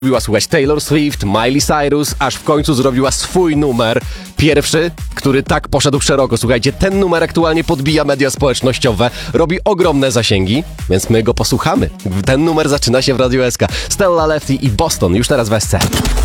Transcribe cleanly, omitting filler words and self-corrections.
Lubiła słuchać Taylor Swift, Miley Cyrus, aż w końcu zrobiła swój numer. Pierwszy, który tak poszedł szeroko. Słuchajcie, ten numer aktualnie podbija media społecznościowe, robi ogromne zasięgi, więc my go posłuchamy. Ten numer zaczyna się w Radiu SK. Stella Lefty i Boston, już teraz w SC.